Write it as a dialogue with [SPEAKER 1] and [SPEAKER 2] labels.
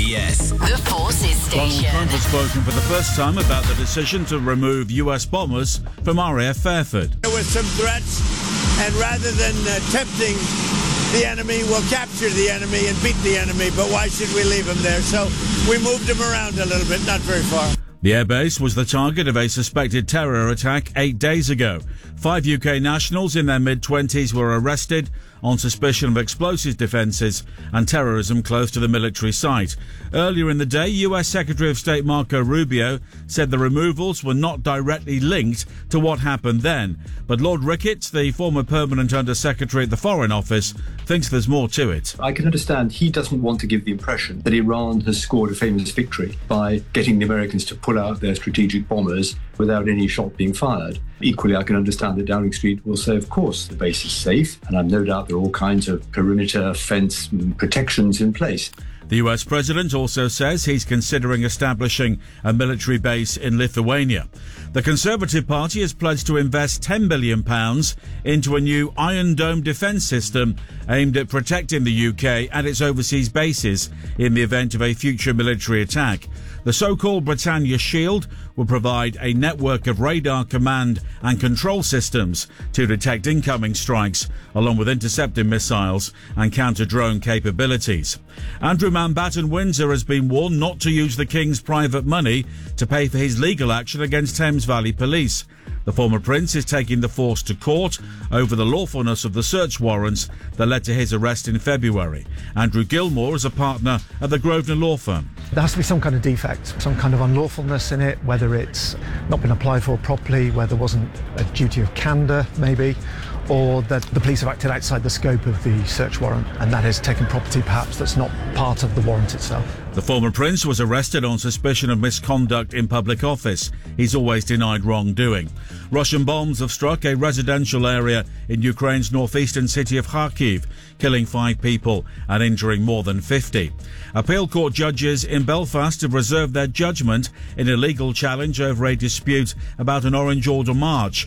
[SPEAKER 1] LBS.
[SPEAKER 2] The Forces Station.
[SPEAKER 3] Donald Trump has spoken for the first time about the decision to remove US bombers from RAF Fairford.
[SPEAKER 4] There were some threats, and rather than tempting the enemy, we'll capture the enemy and beat the enemy, but why should we leave them there? So we moved them around a little bit, not very far.
[SPEAKER 3] The airbase was the target of a suspected terror attack 8 days ago. 5 UK nationals in their mid-20s were arrested on suspicion of explosives defences and terrorism close to the military site. Earlier in the day, US Secretary of State Marco Rubio said the removals were not directly linked to what happened then. But Lord Ricketts, the former permanent Under-Secretary at the Foreign Office, thinks there's more to it.
[SPEAKER 5] I can understand he doesn't want to give the impression that Iran has scored a famous victory by getting the Americans to pull out their strategic bombers without any shot being fired. Equally, I can understand that Downing Street will say, of course, the base is safe, and I've no doubt there are all kinds of perimeter, fence and protections in place.
[SPEAKER 3] The US President also says he's considering establishing a military base in Lithuania. The Conservative Party has pledged to invest £10 billion into a new Iron Dome defence system aimed at protecting the UK and its overseas bases in the event of a future military attack. The so-called Britannia Shield will provide a network of radar command and control systems to detect incoming strikes, along with intercepting missiles and counter-drone capabilities. Andrew Mountbatten-Windsor has been warned not to use the King's private money to pay for his legal action against Thames Valley Police. The former prince is taking the force to court over the lawfulness of the search warrants that led to his arrest in February. Andrew Gilmore is a partner at the Grosvenor law firm.
[SPEAKER 6] There has to be some kind of defect, some kind of unlawfulness in it, whether it's not been applied for properly, where there wasn't a duty of candour, maybe, or that the police have acted outside the scope of the search warrant, and that is taking property perhaps that's not part of the warrant itself.
[SPEAKER 3] The former prince was arrested on suspicion of misconduct in public office. He's always denied wrongdoing. Russian bombs have struck a residential area in Ukraine's northeastern city of Kharkiv, killing 5 people and injuring more than 50. Appeal court judges in Belfast have reserved their judgment in a legal challenge over a dispute about an Orange Order march.